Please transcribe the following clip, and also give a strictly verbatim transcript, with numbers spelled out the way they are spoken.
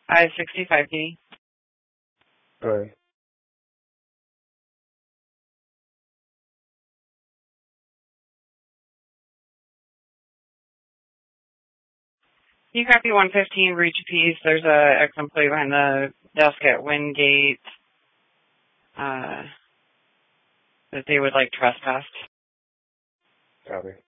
I sixty-five D. Right. You copy one fifteen, reach a piece. There's a ex-employee behind the desk at Wingate uh, that they would like trespassed. Copy.